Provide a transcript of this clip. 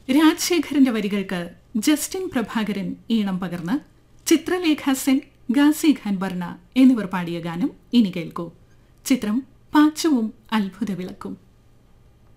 രാജശേഖരന്റെ വരികൾക്ക് ജസ്റ്റിൻ പ്രഭാകരൻ ഈണം പകർന്ന് ചിത്രലേഖ സെൻ, ഗാസി ഖാൻ ബർണ എന്നിവർ പാടിയ ഗാനം ഇനി കേൾക്കൂ. ചിത്രം പാച്ചുവും അത്ഭുത വിളക്കും.